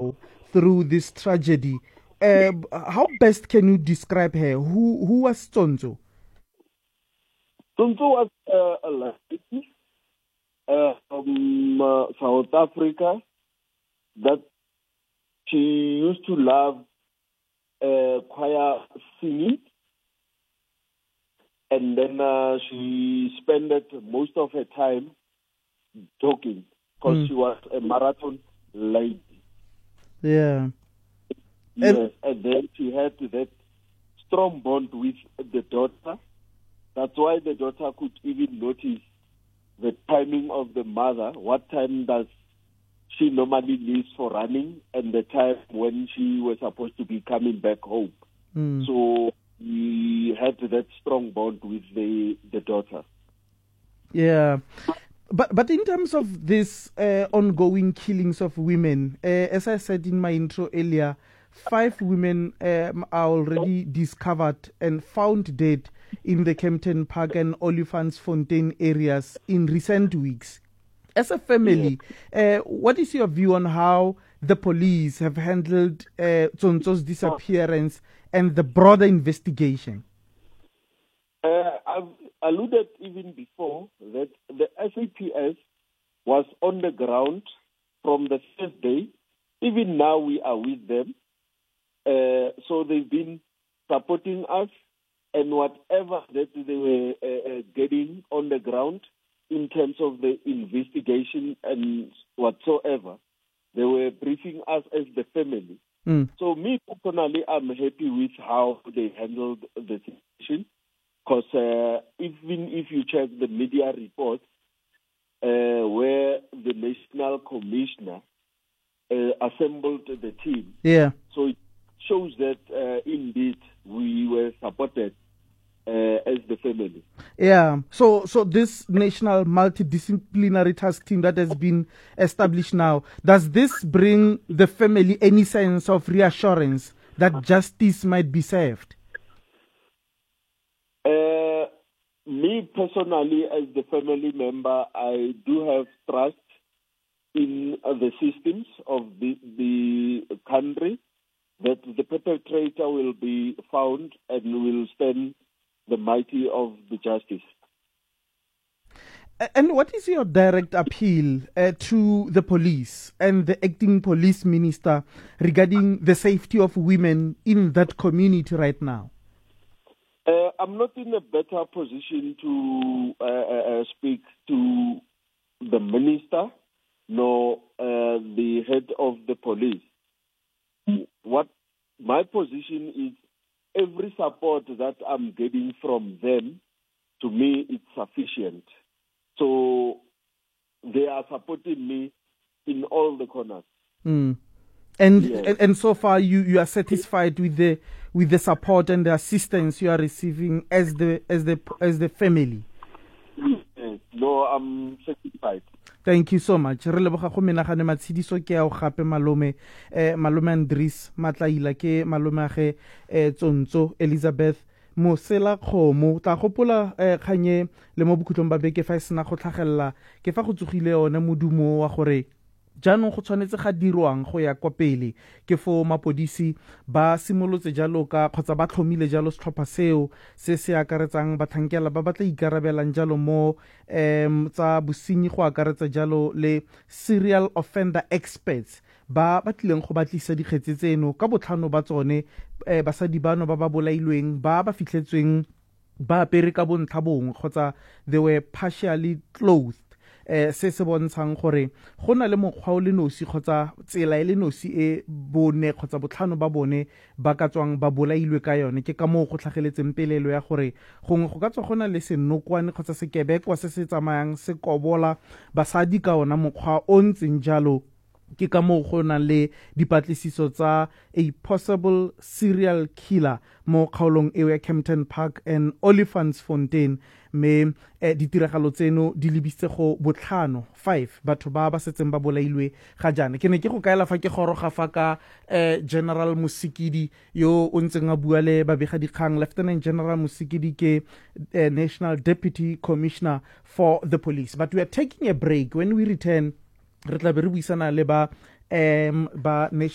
now through this tragedy. How best can you describe her? Who was Tsonzo? Tsonzo was a lady from South Africa that she used to love choir singing, and then she spent most of her time talking because she was a marathon lady. Yeah. Yes, and then she had that strong bond with the daughter. That's why the daughter could even notice the timing of the mother. What time does she normally leaves for running, and the time when she was supposed to be coming back home. So he had that strong bond with the daughter. Yeah. But in terms of this ongoing killings of women, as I said in my intro earlier, 5 women are already discovered and found dead in the Kempton Park and Olifantsfontein areas in recent weeks. As a family, what is your view on how the police have handled Tsonzo's disappearance and the broader investigation? I've alluded even before that the SAPS was on the ground from the first day. Even now we are with them. So they've been supporting us, and whatever that they were getting on the ground in terms of the investigation and whatsoever, they were briefing us as the family. So me personally, I'm happy with how they handled the situation, because even if you check the media reports where the national commissioner assembled the team, so it shows that indeed we were supported as the family. Yeah. So this national multidisciplinary task team that has been established now, does this bring the family any sense of reassurance that justice might be served? Me personally, as the family member, I do have trust in the systems of the country, that the perpetrator will be found and will stand the mighty of the justice. And what is your direct appeal to the police and the acting police minister regarding the safety of women in that community right now? I'm not in a better position to speak to the minister nor the head of the police. What my position is, every support that I'm getting from them, to me, it's sufficient. So they are supporting me in all the corners. And so far, you are satisfied with the support and the assistance you are receiving as the family. No, I'm satisfied. Thank you so much. Re leboga go menagane matshidiso ke ya gape malome Andries Matlaila ke malome age Tsonzo Elizabeth Mosela Khomo ta gopola khanye le mo bokhutlong ba beke fa sena go tlhagella ke fa go tsogile yone modumo wa gore jaanong go tshwanetse ga dirwang go ya kwa pele ke fo mapodisi ba simolotse jalo ka kgotsa ba tlhomile jalo setlhopha seo se akaretsang batlhankela ba batla ikarabelang jalo mo tsa bosenyi go akaretsa jalo le serial offender experts ba tlileng go batlisa dikgetse tseno ka botlhano ba tsone basadi bano ba bolailweng ba fitlhetsweng ba apere ka bontlhabong kgotsa they were partially clothed. Se bontshang gore go na le mokgwa o le nosi kgotsa tsela le nosi e bone kgotsa botlhano ba bone ba ka tswang ba bolailwe ka yone ke ka moo go tlhageletseng pelelo ya gore gongwe go ka tswa gona le senokwane kgotsa sekebekwa se se tsamayang se kobola basadi ka ona mokgwa o ntseng jalo ke ka moo go na le dipatlisiso tsa a possible serial killer mo kgaolong eo ya Kempton Park and Olifantsfontein me ditiragalo tseno di lebisitse go botlhano 5 batho ba setseng ba bolailwe ga jana ke ne ke go kaela fa ke goroga fa ka General Musikidi yo o ntseng a bua le babega dikgang Lieutenant General Musikidi ke National Deputy Commissioner for the Police. But we are taking a break. When we return re tla be re buisana le ba